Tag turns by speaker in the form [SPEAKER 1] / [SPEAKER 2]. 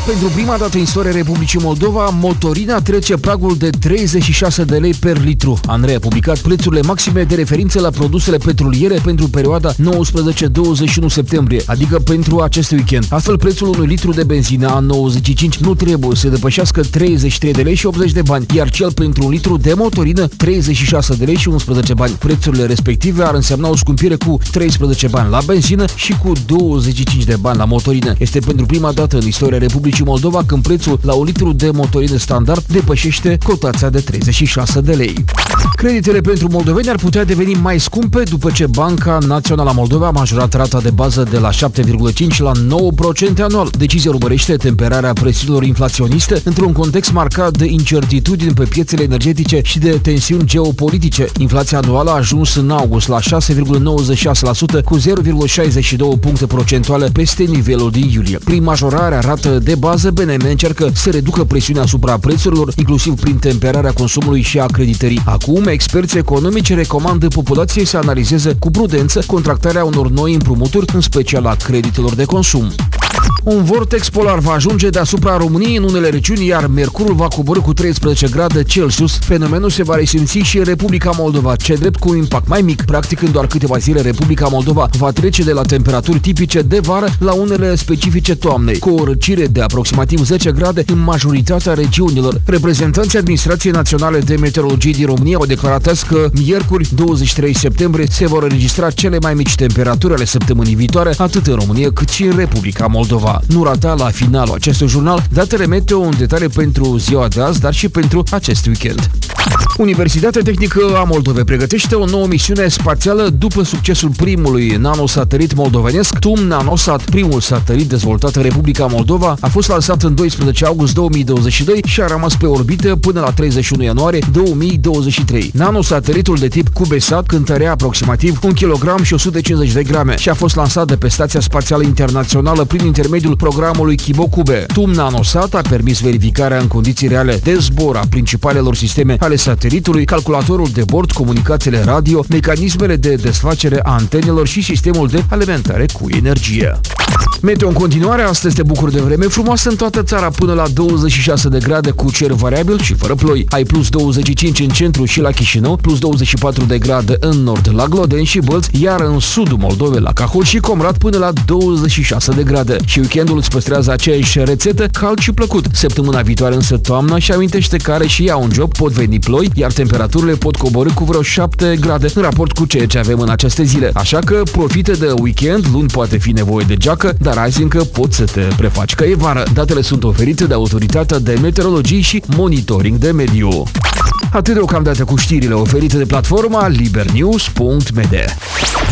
[SPEAKER 1] Pentru prima dată în istoria Republicii Moldova, motorina trece pragul de 36 de lei per litru. ANRE a publicat prețurile maxime de referință la produsele petroliere pentru perioada 19-21 septembrie, adică pentru acest weekend. Astfel, prețul unui litru de benzină A95 nu trebuie să depășească 33 de lei și 80 de bani, iar cel pentru un litru de motorină 36 de lei și 11 bani. Prețurile respective ar însemna o scumpire cu 13 bani la benzină și cu 25 de bani la motorină. Este pentru prima dată în istoria Republicii Moldova când prețul la un litru de motorină standard depășește cotația de 36 de lei. Creditele pentru moldoveni ar putea deveni mai scumpe după ce Banca Națională a Moldovei a majorat rata de bază de la 7,5 la 9% anual. Decizia urmărește temperarea presiunilor inflaționiste într-un context marcat de incertitudini pe piețele energetice și de tensiuni geopolitice. Inflația anuală a ajuns în august la 6,96% cu 0,62 puncte procentuale peste nivelul din iulie. Prin majorarea rată de bază, BNM încearcă să reducă presiunea asupra prețurilor, inclusiv prin temperarea consumului și a creditării. Acum, experții economici recomandă populației să analizeze cu prudență contractarea unor noi împrumuturi, în special a creditelor de consum. Un vortex polar va ajunge deasupra României în unele regiuni, iar mercurul va coborî cu 13 grade Celsius. Fenomenul se va resimți și în Republica Moldova, ce drept cu un impact mai mic. Practic, în doar câteva zile, Republica Moldova va trece de la temperaturi tipice de vară la unele specifice toamnei, cu o răcire de aproximativ 10 grade în majoritatea regiunilor. Reprezentanții Administrației Naționale de Meteorologie din România au declarat azi că miercuri, 23 septembrie, se vor înregistra cele mai mici temperaturi ale săptămânii viitoare, atât în România cât și în Republica Moldova. Nu rata la finalul acestui jurnal datele meteo în detaliu pentru ziua de azi, dar și pentru acest weekend. Universitatea Tehnică a Moldovei pregătește o nouă misiune spațială după succesul primului nanosatelit moldovenesc, TUM Nanosat. Primul satelit dezvoltat în Republica Moldova a fost lansat în 12 august 2022 și a rămas pe orbită până la 31 ianuarie 2023. Nanosatelitul de tip CubeSat cântărea aproximativ 1 kg și 150 de grame și a fost lansat de pe Stația Spațială Internațională prin intermediul programului Chibocube. TUM Nanosat a permis verificarea în condiții reale de zbor a principalelor sisteme ale satelitului, calculatorul de bord, comunicațiile radio, mecanismele de desfacere a antenelor și sistemul de alimentare cu energie. Meteo în continuare, astăzi te bucuri de vreme frumoasă în toată țara până la 26 de grade cu cer variabil și fără ploi. Ai plus 25 în centru și la Chișinău, plus 24 de grade în nord la Glodeni și Bălți, iar în sudul Moldovei la Cahul și Comrat până la 26 de grade. Și weekendul îți păstrează aceeași rețetă, cald și plăcut. Săptămâna viitoare însă toamna și amintește că are și ea un job, pot veni ploi, iar temperaturile pot coborî cu vreo 7 grade în raport cu ceea ce avem în aceste zile. Așa că profite de weekend, luni poate fi nevoie de geacă, dar azi încă poți să te prefaci că e vară. Datele sunt oferite de Autoritatea de Meteorologie și Monitoring de Mediu. Atât deocamdată cu știrile oferite de platforma libernews.md.